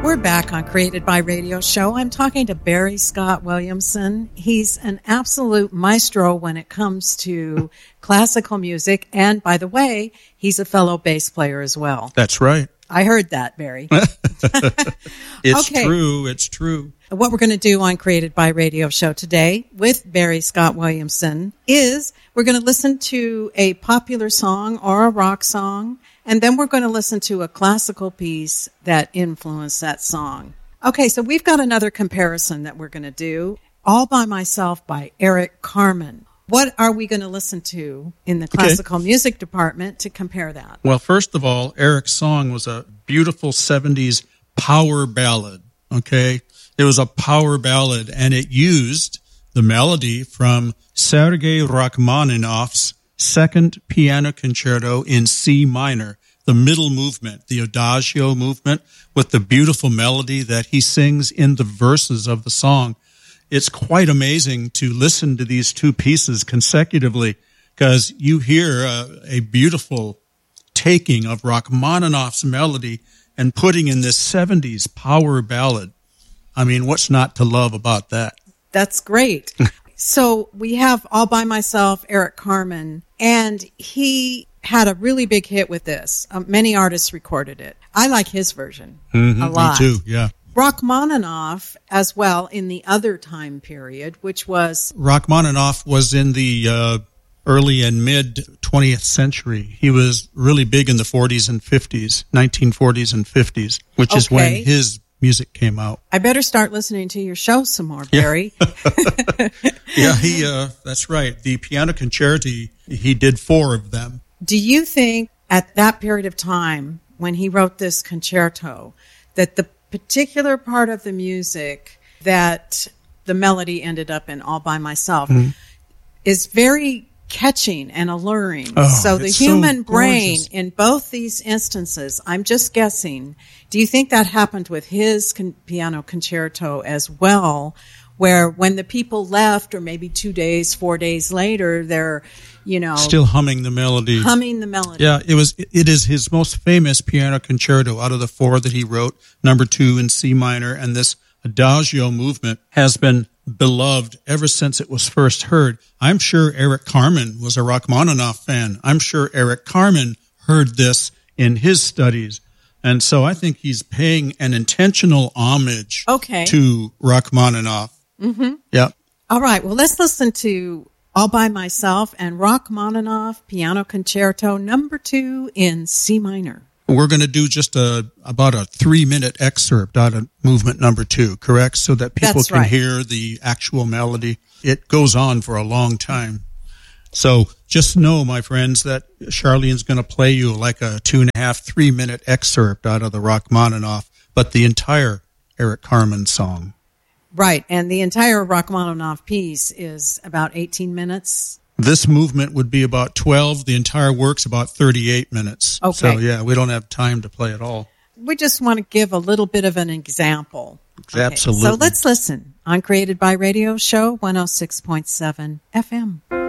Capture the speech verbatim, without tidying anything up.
We're back on Created by Radio Show. I'm talking to Barry Scott Williamson. He's an absolute maestro when it comes to classical music. And by the way, he's a fellow bass player as well. That's right. I heard that, Barry. It's Okay. true. It's true. What we're going to do on Created by Radio Show today with Barry Scott Williamson is we're going to listen to a popular song or a rock song, and then we're going to listen to a classical piece that influenced that song. Okay, so we've got another comparison that we're going to do, All by Myself by Eric Carmen. What are we going to listen to in the classical okay. music department to compare that? Well, first of all, Eric's song was a beautiful seventies power ballad, okay? It was a power ballad, and it used the melody from Sergei Rachmaninoff's Second Piano Concerto in C minor, the middle movement, the Adagio movement, with the beautiful melody that he sings in the verses of the song. It's quite amazing to listen to these two pieces consecutively, because you hear a, a beautiful taking of Rachmaninoff's melody and putting in this seventies power ballad. I mean, what's not to love about that? That's great. So we have All by Myself, Eric Carmen, and he had a really big hit with this. Um, many artists recorded it. I like his version mm-hmm, a lot. Me too, yeah. Rachmaninoff as well in the other time period, which was... Rachmaninoff was in the uh, early and mid-twentieth century. He was really big in the forties and fifties, nineteen forties and fifties, which okay. is when his music came out. I better start listening to your show some more, Barry. Yeah, yeah he. Uh, that's right. The Piano Concerti, he did four of them. Do you think at that period of time when he wrote this concerto that the particular part of the music that the melody ended up in All by Myself mm-hmm. is very catching and alluring? Oh, so the human so brain gorgeous. in both these instances, I'm just guessing, do you think that happened with his con- piano concerto as well, where when the people left, or maybe two days, four days later, they're, you know... still humming the melody. Humming the melody. Yeah, it was. It is his most famous piano concerto out of the four that he wrote, number two in C minor, and this Adagio movement has been beloved ever since it was first heard. I'm sure Eric Carmen was a Rachmaninoff fan. I'm sure Eric Carmen heard this in his studies. And so I think he's paying an intentional homage okay. to Rachmaninoff. Mm-hmm. Yeah. All right. Well, let's listen to All by Myself and Rachmaninoff Piano Concerto number two in C minor. We're going to do just a about a three-minute excerpt out of movement number two, correct? So that people That's can right. hear the actual melody. It goes on for a long time. So just know, my friends, that Charlene's going to play you like a two and a half, three-minute excerpt out of the Rachmaninoff, but the entire Eric Carmen song. Right, and the entire Rachmaninoff piece is about eighteen minutes. This movement would be about twelve. The entire work's about thirty-eight minutes. Okay. So, yeah, we don't have time to play it all. We just want to give a little bit of an example. Absolutely. Okay, so let's listen on Created by Radio Show one oh six point seven F M.